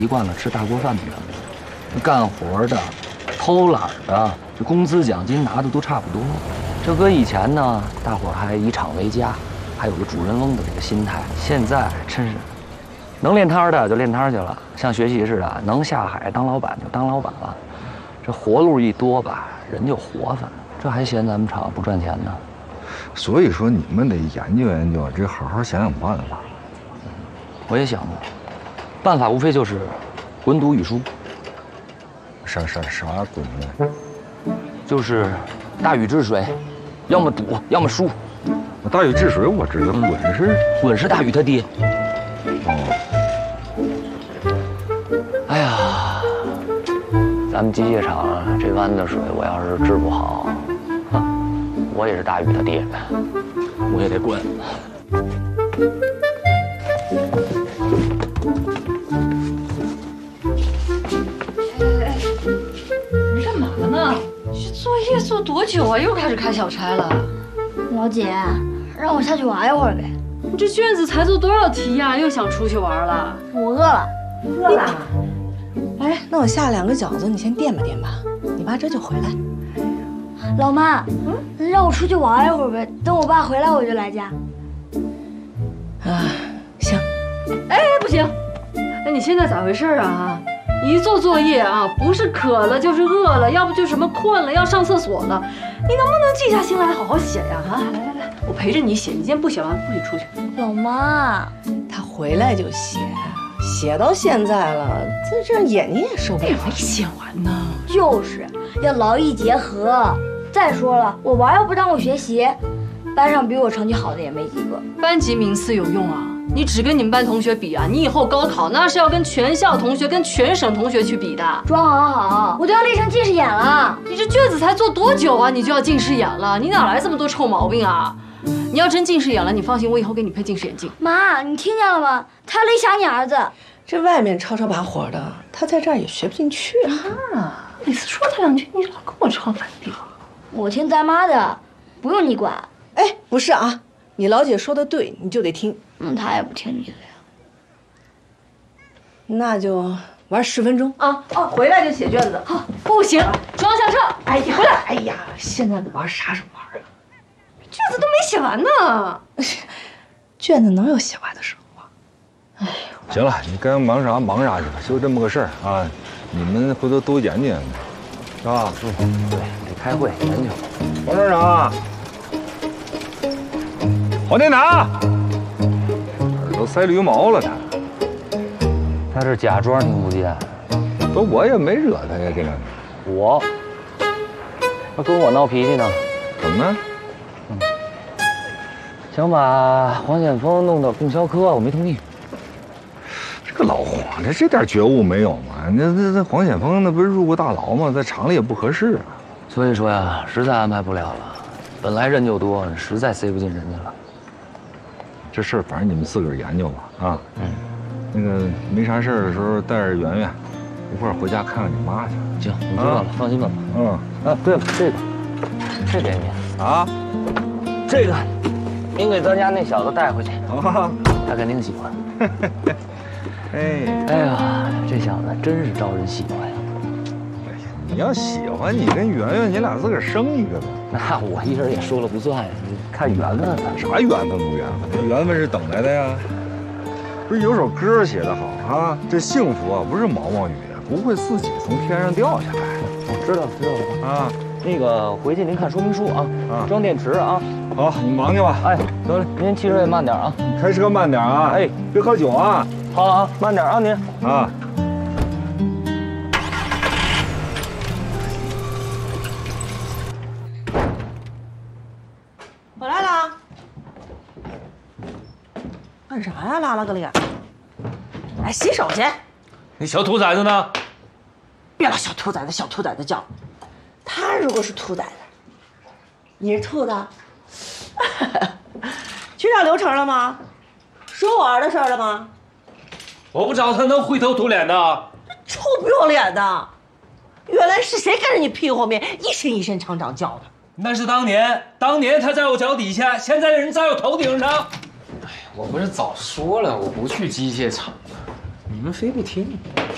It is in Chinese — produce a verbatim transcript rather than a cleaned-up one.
习惯了吃大锅饭的人了，干活的、偷懒的，这工资奖金拿的都差不多。这搁以前呢，大伙儿还以厂为家，还有个主人翁的这个心态。现在真是，能练摊的就练摊去了，像学习似的，能下海当老板就当老板了。这活路一多吧，人就活泛，这还嫌咱们厂不赚钱呢。 所以说你们得研究研究，这好好想想办法。 我也想过，办法无非就是滚赌语输。 啥啥啥滚呢？ 就是大禹治水，要么赌，要么输。 大禹治水我知道，滚是滚是大禹他爹。 哦。 哎呀，咱们机械厂这湾的水，我要是治不好，我也是大禹他爹，我也得滚。 你干嘛呢？这作业做多久啊？又开始开小差了。 老姐，让我下去玩一会儿呗。 你这卷子才做多少题呀、啊？又想出去玩了？ 我饿了。 饿了。哎，那我下两个饺子，你先垫吧垫吧。你爸这就回来。 老妈，嗯，让我出去玩一会儿呗。等我爸回来我就来家。 啊，行。 哎，不行。哎，你现在咋回事啊？一做作业啊，不是渴了就是饿了，要不就什么困了要上厕所了，你能不能静下心来好好写呀？啊，来来来，我陪着你写，你今天不写完不许出去。 老妈， 他回来就写，写到现在了，这这眼睛也受不了。 没写完呢。 就是要劳逸结合。再说了，我玩又不耽误学习，班上比我成绩好的也没几个。 班级名次有用啊？你只跟你们班同学比啊？你以后高考那是要跟全校同学、跟全省同学去比的。 装好好，我都要立成近视眼了。 你这卷子才做多久啊？你就要近视眼了？你哪来这么多臭毛病啊？你要真近视眼了，你放心，我以后给你配近视眼镜。 妈，你听见了吗？他要勒瞎你儿子。 这外面吵吵把火的，他在这儿也学不进去啊！每次说他两句，你老跟我唱反调。 我听咱妈的，不用你管。 哎，不是啊，你老姐说的对，你就得听。 嗯，他也不听你的呀。 那就玩十分钟啊！哦，回来就写卷子。好，不行，装下车。哎呀，回来！哎呀，现在玩啥时候玩啊？卷子都没写完呢。 卷子能有写完的时候啊？ 哎呦，行了，你该忙啥忙啥去吧，就这么个事儿啊。你们回头多研究研究，是吧？ 嗯，对，得开会研究。 王站长，黄店长，耳朵塞驴毛了他。 他是假装听不见。 不，我也没惹他呀，这个。 我，他跟我闹脾气呢。 怎么呢？ 嗯，想把黄显峰弄到供销科，我没同意。 这个老黄，这这点觉悟没有吗？那那那黄显峰那不是入过大牢吗？在厂里也不合适啊。 所以说呀，实在安排不了了。本来人就多，实在塞不进人家了。 这事儿反正你们自个儿研究吧，啊。 嗯。 那个没啥事儿的时候，带着圆圆，一块儿回家看看你妈去。 行，我知道了，啊、放心吧。 嗯。 啊，对了，这个，这给您啊， 这个，您给咱家那小子带回去啊， 他肯定喜欢。 哎， 哎呀，这小子真是招人喜欢呀！ 哎呀，你要喜欢，你跟圆圆，你俩自个儿生一个呗。 那我一人也说了不算呀，看缘分。 啥缘分不缘分？缘分是等来的呀。不是有首歌写得好啊，这幸福啊不是毛毛雨，不会自己从天上掉下来。 我知道，知道了啊。 那个回去您看说明书啊，啊，装电池啊。 好，你忙去吧。 哎，得了，您骑车也慢点啊， 开车慢点啊。哎，别喝酒啊。 好啊，慢点啊您。 啊。 我来了。干啥呀？拉拉个脸。来洗手去。 那小兔崽子呢？ 别老小兔崽子、小兔崽子叫。他如果是兔崽子，你是兔子？去找刘成了吗？说我儿的事儿了吗？ 我不知道他能灰头土脸的。 臭不要脸的！原来是谁跟着你屁股后面一声一声厂长叫的？ 那是当年，当年他在我脚底下，现在人在我头顶上。 哎，我不是早说了我不去机械厂吗？你们非不听。